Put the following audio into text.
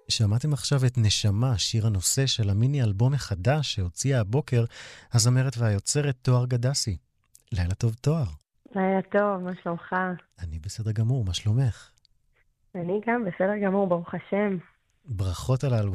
שמעתם עכשיו את נשמה, שיר הנושא של המיני אלבום החדש שהוציאה הבוקר הזמרת והיוצרת תואר גדסי. לילה טוב תואר. לילה טוב, מה שלומך? אני בסדר גמור, מה שלומך? אני גם בסדר גמור, ברוך השם. ברכות על האלבום